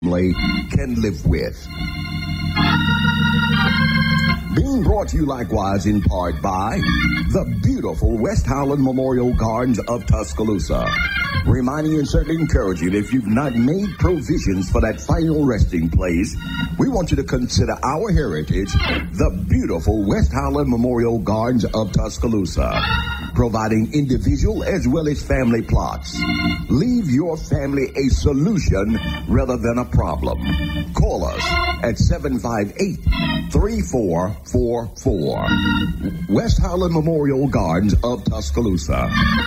can live with. Being brought to you likewise in part by the beautiful West Highland Memorial Gardens of Tuscaloosa. Reminding and certainly encouraging, if you've not made provisions for that final resting place, we want you to consider our heritage, the beautiful West Highland Memorial Gardens of Tuscaloosa, providing individual as well as family plots. Leave your family a solution rather than a problem. Call us at 758-3444. West Highland Memorial Gardens of Tuscaloosa.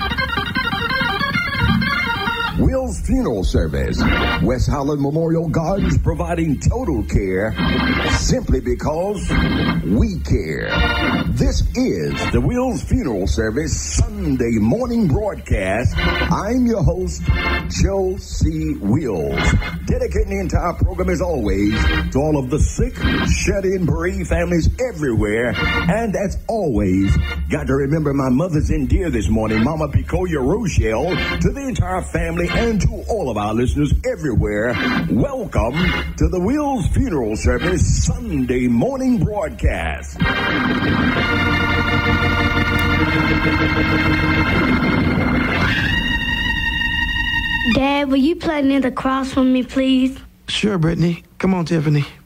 Will's Funeral Service. West Highland Memorial Gardens, providing total care simply because we care. This is the Will's Funeral Service Sunday morning broadcast. I'm your host, Joe C. Wills, dedicating the entire program as always to all of the sick, shut-in, bereaved families everywhere. And as always, got to remember my mother's in dear this morning, Mama Picoya Rochelle, to the entire family and to all of our listeners everywhere. Welcome to the Will's Funeral Service Sunday morning broadcast. Dad, will you play Near the Cross for me, please? Sure, Brittany. Come on, Tiffany.